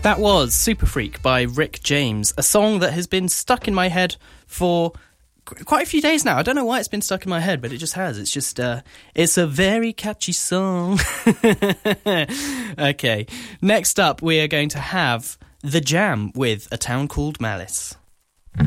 That was Super Freak by Rick James, a song that has been stuck in my head for quite a few days now. I don't know why it's been stuck in my head, but it just has. It's just, it's a very catchy song. Okay, next up we are going to have The Jam with A Town Called Malice.